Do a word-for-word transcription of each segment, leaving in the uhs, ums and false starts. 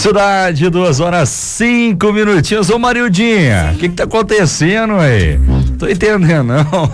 Cidade, duas horas, cinco minutinhos. Ô Marildinha, o que que tá acontecendo aí? Tô entendendo, não.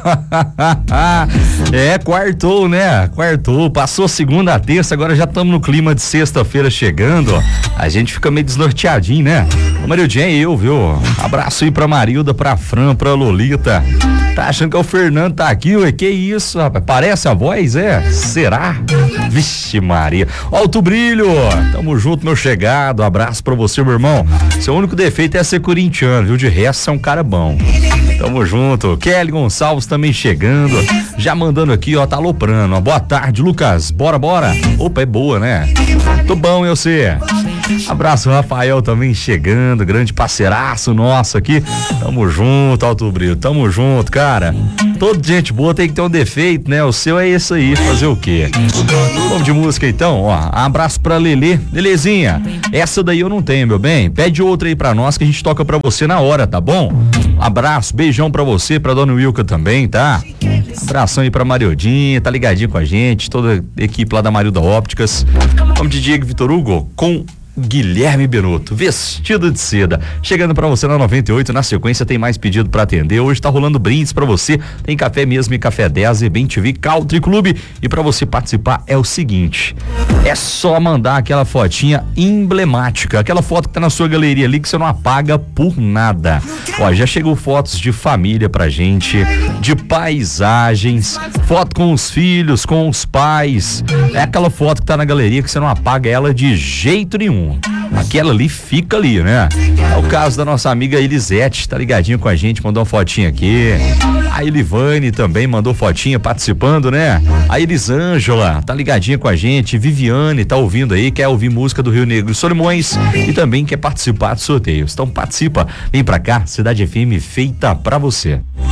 É, quartou, né? Quartou, passou segunda a terça, agora já estamos no clima de sexta-feira chegando, ó. A gente fica meio desnorteadinho, né? Ô Marildinha, é eu, viu? Abraço aí pra Marilda, pra Fran, pra Lolita. Tá achando que é o Fernando tá aqui, ué? Que isso, rapaz? Parece a voz, é? Será? Vixe Maria. Alto Brilho, tamo junto, meu chegado. Abraço pra você, meu irmão. Seu único defeito é ser corintiano, viu? De resto, você é um cara bom. Tamo junto. Kelly Gonçalves também chegando. Já mandando aqui, ó, tá aloprando. Boa tarde, Lucas. Bora, bora. Opa, é boa, né? Tô bom, eu sei. Abraço, Rafael também chegando. Grande parceiraço nosso aqui. Tamo junto, Alto Brilho. Tamo junto, cara. Toda gente boa tem que ter um defeito, né? O seu é esse aí. Fazer o quê? Vamos de música então, ó. Abraço pra Lelê. Lelezinha, essa daí eu não tenho, meu bem. Pede outra aí pra nós que a gente toca pra você na hora, tá bom? Abraço, beijão pra você, pra dona Wilka também, tá? Abração aí pra Mariodinha, tá ligadinho com a gente, toda a equipe lá da Marilda Ópticas. Vamos de Diego Vitor Hugo com Guilherme Benotto, Vestido de Seda, chegando pra você na noventa e oito. Na sequência tem mais pedido pra atender. Hoje tá rolando brindes pra você, tem café mesmo e café dez e Bem T V Country Club. E pra você participar é o seguinte, é só mandar aquela fotinha emblemática, aquela foto que tá na sua galeria ali que você não apaga por nada. Ó, já chegou fotos de família pra gente, de paisagens, foto com os filhos, com os pais. É aquela foto que tá na galeria que você não apaga ela de jeito nenhum. Aquela ali fica ali, né? É o caso da nossa amiga Elisete, tá ligadinho com a gente, mandou uma fotinha aqui. A Elivane também mandou fotinha participando, né? A Elisângela tá ligadinha com a gente. Viviane tá ouvindo aí, quer ouvir música do Rio Negro e Solimões e também quer participar dos sorteios. Então participa, vem pra cá, Cidade F M feita pra você.